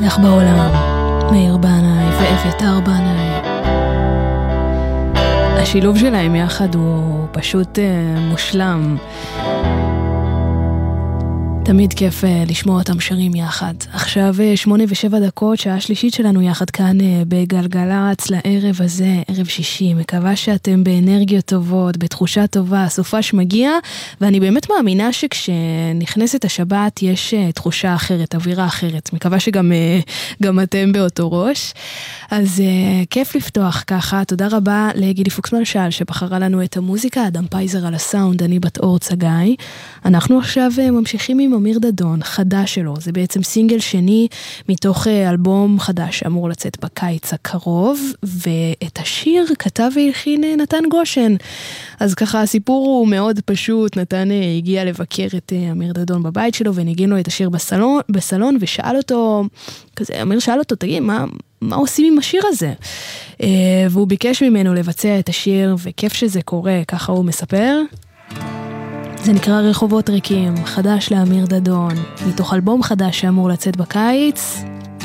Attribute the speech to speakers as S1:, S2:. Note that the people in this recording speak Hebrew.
S1: מצליח בעולם, מאיר בנאי ואביתר בנאי. השילוב שלהם יחד הוא פשוט מושלם. תמיד כיף לשמוע אותם שרים יחד. עכשיו 8:07, שעה שלישית שלנו יחד כאן בגלגלץ לערב הזה, ערב שישי. מקווה שאתם באנרגיות טובות, בתחושה טובה, הסופש מגיע, ואני באמת מאמינה שכשנכנסת השבת יש תחושה אחרת, אווירה אחרת. מקווה שגם אתם באותו ראש. אז כיף לפתוח ככה. תודה רבה לגילי פוקס מלשל שבחרה לנו את המוזיקה, אדם פייזר על הסאונד, אני בת אור צגאי. אנחנו עכשיו ממשיכים עם אמיר דדון, חדש שלו. זה בעצם סינגל שני מתוך אלבום חדש שאמור לצאת בקיץ הקרוב, ואת השיר כתב והלחין נתן גושן. אז ככה הסיפור הוא מאוד פשוט. נתן הגיע לבקר את אמיר דדון בבית שלו וניגן לו את השיר בסלון ושאל אותו, כזה, אמיר שאל אותו, תגיד, מה עושים עם השיר הזה? והוא ביקש ממנו לבצע את השיר, וכיף שזה קורה, ככה הוא מספר. זה נקרא רחובות ריקים, חדש לאמיר דדון, מתוך אלבום חדש שאמור לצאת בקיץ.